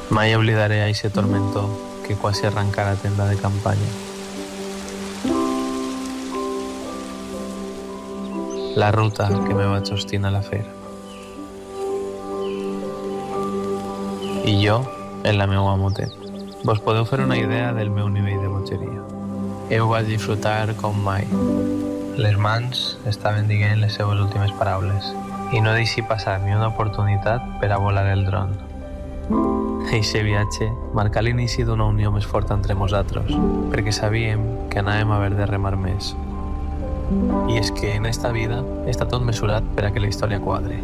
Mai oblidaré a ese tormento que quasi arrenca la tenda de campanya. La ruta que me vaig ostina a la fer. I jo, en la meua motet. Vos podeu fer una idea del meu nivell de bogeria. Eu vaig disfrutar com mai. Les mans estaven dient les seues últimes paraules i no deixi passar ni una oportunitat per a volar el dron. Eixe viatge marcà l'inici d'una unió més forta entre nosaltres, perquè sabíem que anàvem a haver de remar més. I és que en esta vida està tot mesurat per a que la història quadre.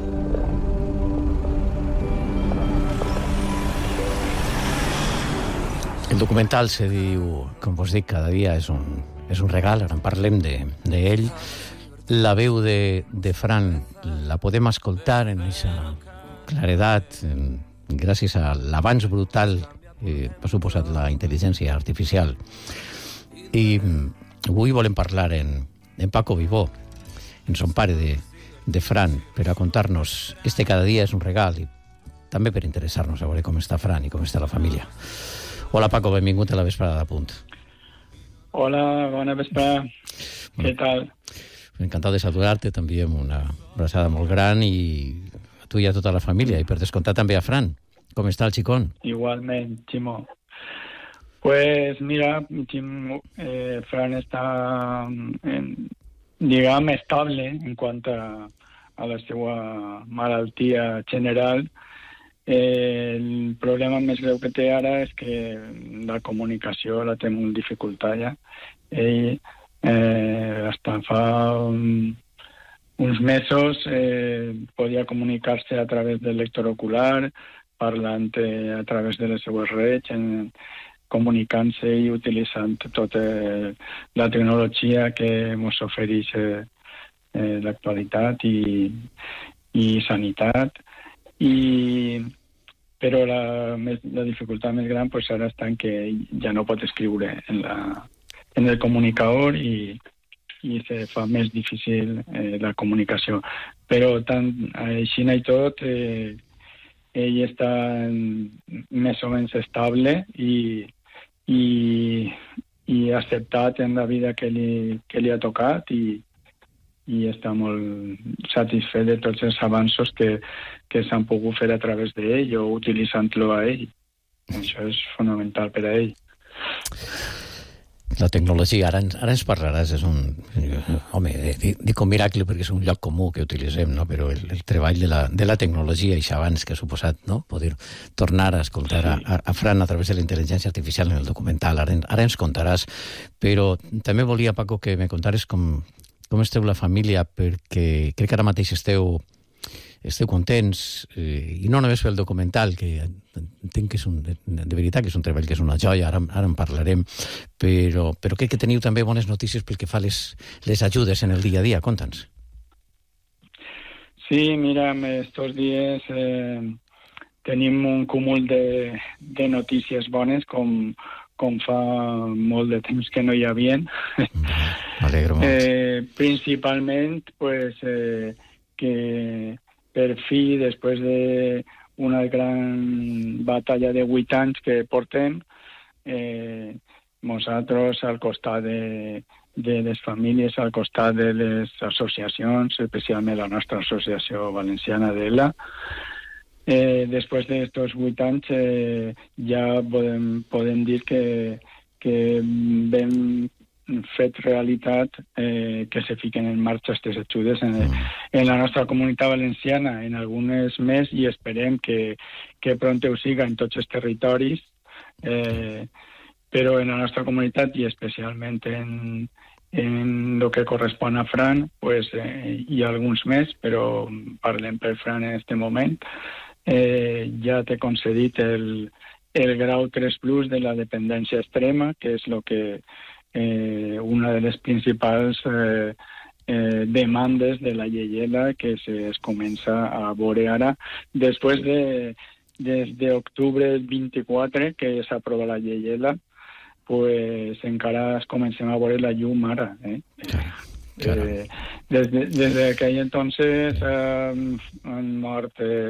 El documental se diu, com vos dic, cada dia és un regal, ara en parlem d'ell. La veu de Fran la podem escoltar en aquesta claredat, gràcies a l'avanç brutal que ha suposat la intel·ligència artificial. I avui volem parlar en Paco Vivó, en son pare de Fran, per a contar-nos este cada dia és un regal i també per interessar-nos a veure com està Fran i com està la família. Hola Paco, benvingut a la vesprada de Punt. Hola, bona vesprada. Què tal? Encantat de saludar-te, també amb una abraçada molt gran i a tu i a tota la família, i per descomptar també a Fran. Com està el xicón? Igualment, Ximo. Pues mira, Fran està, diguem, estable en quant a la seva malaltia general. El problema més greu que té ara és que la comunicació la té molt dificultada. Ell hasta fa uns mesos podia comunicar-se a través del lector ocular, parlant a través de les seues redes, comunicant-se i utilitzant tota la tecnologia que ens ofereix l'actualitat i sanitat. Però la dificultat més gran pues, ara està en que ja no pot escriure en el comunicador i se fa més difícil la comunicació. Però tant així i tot, ell està més o menys estable i acceptat en la vida que li ha tocat i està molt satisfet de tots els avanços que s'han pogut fer a través d'ell o utilitzant-lo a ell. Això és fonamental per a ell. La tecnologia, ara ens parlaràs, és un... Home, dic un miracle perquè és un lloc comú que utilitzem, no? Però el treball de la tecnologia i abans que ha suposat, no? Poder tornar a escoltar a Fran a través de la intel·ligència artificial en el documental. Ara ens contaràs, però també volia, Paco, que me contares com esteu la família, perquè crec que ara mateix esteu contents, i no només pel documental, que entenc que és de veritat que és un treball que és una joia, ara en parlarem, però crec que teniu també bones notícies pel que fa les ajudes en el dia a dia. Conta'ns. Sí, mira, estos dies tenim un cúmul de notícies bones com fa molt de temps que no hi havia. M'alegro molt. Principalment, pues, que per fi, després d'una gran batalla de 8 anys que portem, nosaltres al costat de les famílies, al costat de les associacions, especialment la nostra associació valenciana d'ELA, després d'estos 8 anys ja podem dir que vam fet realitat que se fiquen en marxa aquestes ajudes en la nostra comunitat valenciana, en algunes més, i esperem que pront ho siga en tots els territoris, però en la nostra comunitat i especialment en el que correspon a Fran, pues, hi ha alguns més, però parlem per Fran en aquest moment. Ja t'he concedit el grau 3+ de la dependència extrema, que és el que una de les principals demandes de la llei que es comença a veure ara, després des d'octubre 24, que s'aprova la llei pues encara es comencem a veure la llum ara. Desde aquell entonces han mort